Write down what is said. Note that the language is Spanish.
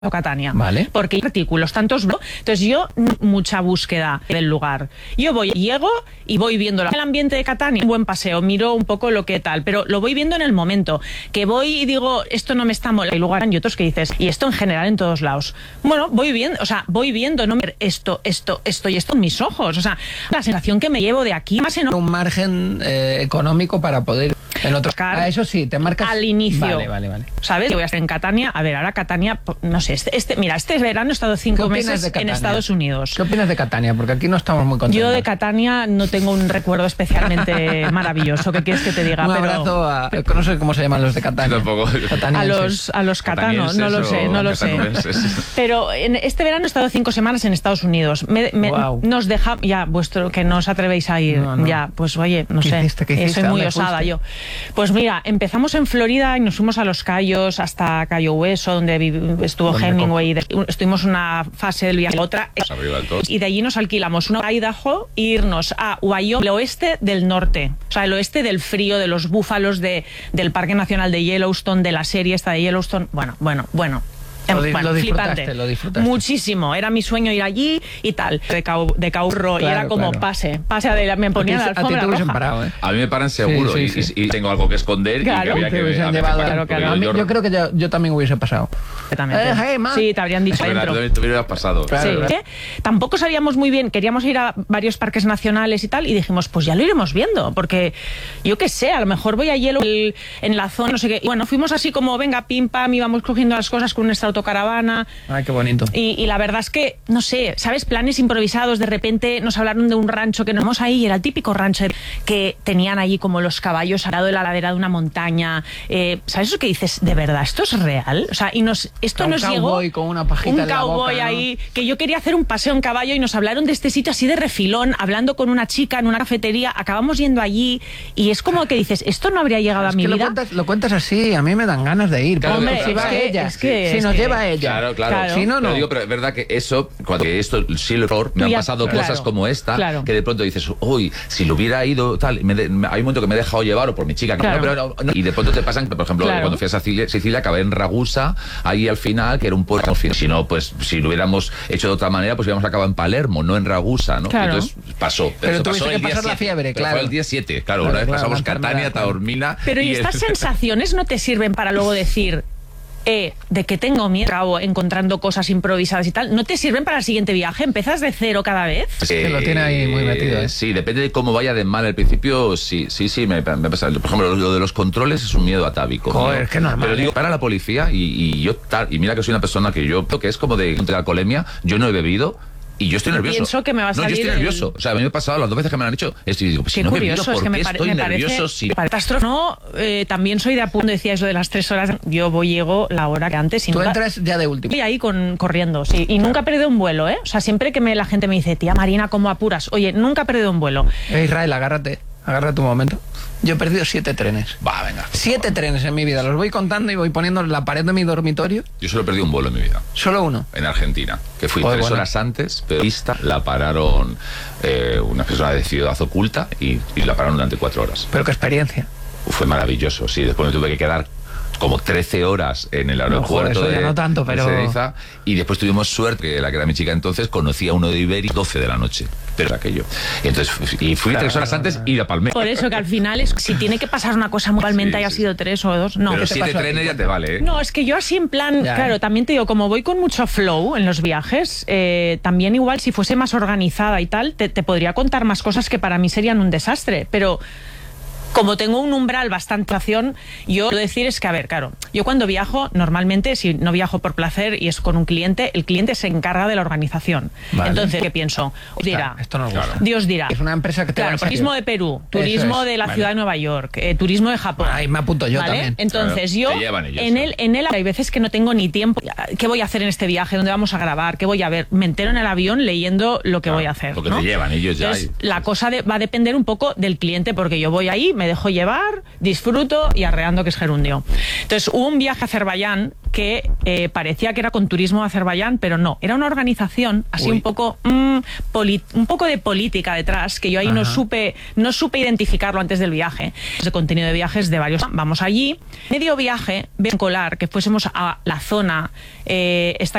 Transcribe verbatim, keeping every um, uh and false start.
Catania, vale. Porque hay artículos, tantos blogs, entonces yo mucha búsqueda del lugar. Yo voy, llego y voy viendo el ambiente de Catania, un buen paseo, miro un poco lo que tal, pero lo voy viendo en el momento, que voy y digo, esto no me está molando, hay lugares y otros que dices, y esto en general en todos lados. Bueno, voy viendo, o sea, voy viendo, no ver esto, esto, esto y esto en mis ojos, o sea, la sensación que me llevo de aquí, más en un margen eh, económico para poder en otros casos. Ah, eso sí, te marcas al inicio. Vale, vale, vale. ¿Sabes? Que voy a estar en Catania, a ver, ahora Catania, no sé, este, este mira, este verano he estado cinco meses en Estados Unidos. ¿Qué opinas de Catania? Porque aquí no estamos muy contentos. Yo de Catania no tengo un recuerdo especialmente maravilloso. ¿Qué quieres que te diga? Un Pero... abrazo a... No sé cómo se llaman los de Catania. Tampoco. A los, a los catanos, no lo sé, no lo sé. Pero en este verano he estado cinco semanas en Estados Unidos. Me, me, wow. Nos deja, ya, vuestro, que no os atrevéis a ir. No, no. Ya, pues oye, no ¿Qué sé. Hiciste, ¿qué hiciste? Soy muy osada fuiste? yo. Pues mira, empezamos en Florida y nos fuimos a Los Cayos, hasta Cayo Hueso, donde estuvo Hemingway. Estuvimos una fase del viaje, otra. Y de allí nos alquilamos una a Idaho e irnos a Wyoming, el oeste del norte. O sea, el oeste del frío, de los búfalos, de, del Parque Nacional de Yellowstone, de la serie esta de Yellowstone. Bueno, bueno, bueno. Lo, bueno, lo disfrutaste, flipante. lo disfrutaste. Muchísimo. Era mi sueño ir allí y tal. De, cau, de caurro. Claro, y era como, claro. pase. Pase a me ponía la alfombra roja. Parado, ¿eh? A mí me paran seguro. Sí, sí, sí. Y, y tengo algo que esconder. Claro. Y que había que, que llevado, claro, claro. Yo, yo creo que yo, yo también hubiese pasado. También, eh, hey, sí, te habrían dicho dentro. Tú hubieras pasado. Claro, sí. Tampoco sabíamos muy bien. Queríamos ir a varios parques nacionales y tal. Y dijimos, pues ya lo iremos viendo. Porque yo qué sé, a lo mejor voy a Hielo en la zona, no sé qué. Y bueno, fuimos así como, venga, pim, pam, íbamos cogiendo las cosas con nuestra autocaravana. Ay, qué bonito. Y, y la verdad es que, no sé, ¿sabes? Planes improvisados, de repente nos hablaron de un rancho que nos vamos ahí, era el típico rancho que tenían allí como los caballos al lado de la ladera de una montaña. Eh, ¿Sabes eso que dices? ¿De verdad esto es real? O sea, y nos, esto un nos llegó... con una pajita un en la cowboy boca, ahí, ¿no? Que yo quería hacer un paseo en caballo y nos hablaron de este sitio así de refilón, hablando con una chica en una cafetería, acabamos yendo allí y es como que dices, esto no habría llegado es a mi que vida. Lo cuentas, lo cuentas así, a mí me dan ganas de ir. Claro, Hombre, claro, si va claro. ella, es que, si es nos que, lleva ella. Claro, claro. claro. Si no, no. Pero digo, pero es verdad que eso, cuando que esto sí lo error, me han ya, pasado claro, cosas como esta, claro. que de pronto dices, uy, si lo hubiera ido tal, me de, me, hay un momento que me he dejado llevar o por mi chica, claro. no, pero no, no, y de pronto te pasan, por ejemplo, claro. cuando fui a Sicilia, Sicilia acabé en Ragusa, ahí al final, que era un puerto, si no, pues si lo hubiéramos hecho de otra manera, pues hubiéramos acabado en Palermo, no en Ragusa, ¿no? Claro. Entonces pasó. Pero eso tuviste pasó que el día pasar la siete, fiebre, claro. Fue el día siete, claro, claro una vez claro, pasamos Catania, Catania, Taormina. Pero ¿y estas el... sensaciones no te sirven para luego decir... Eh, de que tengo miedo, acabo encontrando cosas improvisadas y tal, ¿no te sirven para el siguiente viaje? ¿Empiezas de cero cada vez? Eh, lo tiene ahí muy metido, ¿eh? Sí, depende de cómo vaya de mal al principio, sí, sí, sí, me, me pasa. Por ejemplo, lo de los controles es un miedo atávico. Joder, ¿no? es que normal. Pero digo, para la policía y, y yo tal, y mira que soy una persona que yo, que es como de, de alcoholemia, yo no he bebido. Y yo estoy nervioso. Pienso que me va a salir no, yo estoy nervioso. El... O sea, a mí me ha pasado las dos veces que me lo han hecho. Estoy, digo, pues, qué si no curioso, me miro, es que me, estoy me nervioso, parece sí. catástrofe. No, eh, también soy de apunto, decía eso de las tres horas. Yo voy, llego la hora que antes. Y Tú nunca... entras ya de último. Y ahí con, corriendo, sí. Y nunca he perdido un vuelo, ¿eh? O sea, siempre que me, la gente me dice, tía Marina, ¿cómo apuras? Oye, nunca he perdido un vuelo. Eh, Israel, agárrate. Agarra tu momento. Yo he perdido siete trenes. Va, venga. Siete trenes en mi vida. Los voy contando y voy poniendo en la pared de mi dormitorio. Yo solo he perdido un vuelo en mi vida. ¿Solo uno? En Argentina. Que fui Joder, tres bueno. horas antes, pero lista, la pararon eh, una persona de ciudad oculta y, y la pararon durante cuatro horas. Pero qué experiencia. Uf, fue maravilloso, sí. Después me tuve que quedar como trece horas en el aeropuerto no, joder, de, no tanto, pero... de Ezeiza, y después tuvimos suerte que la que era mi chica entonces conocía uno de Iberia doce de la noche, pero aquello. Y entonces y fui tres horas antes y la palmé. Por eso que al final es si tiene que pasar una cosa muy palmenta sí, y ha sí. sido tres o dos, no. Pero siete trenes ya te vale, ¿eh? No, es que yo así en plan, ya, claro, ¿eh? también te digo, como voy con mucho flow en los viajes, eh, también igual si fuese más organizada y tal, te, te podría contar más cosas que para mí serían un desastre, pero... Como tengo un umbral bastante acción, yo quiero decir es que, a ver, claro, yo cuando viajo, normalmente, si no viajo por placer y es con un cliente, el cliente se encarga de la organización. Vale. Entonces, ¿qué pienso? Os dirá, esto nos gusta. Dios dirá. Es una empresa que te Claro, va a turismo de Perú, turismo es, de la vale. ciudad de Nueva York, eh, turismo de Japón. Ahí me apunto yo ¿vale? también. Entonces, Claro, yo, te llevan ellos, en, ¿no? él, en él hay veces que no tengo ni tiempo. ¿Qué voy a hacer en este viaje? ¿Dónde vamos a grabar? ¿Qué voy a ver? Me entero en el avión leyendo lo que Claro, voy a hacer. porque ¿no? te llevan ellos ya. Entonces, y... la cosa de, va a depender un poco del cliente, porque yo voy ahí, me dejo llevar, disfruto y arreando, que es gerundio. Entonces hubo un viaje a Azerbaiyán que eh, parecía que era con turismo de Azerbaiyán, pero no, era una organización así Uy. un poco mmm, un poco de política detrás, que yo ahí Ajá. no supe no supe identificarlo antes del viaje. Ese contenido de viajes de varios. Vamos allí, medio viaje, ven colar que fuésemos a la zona eh, esta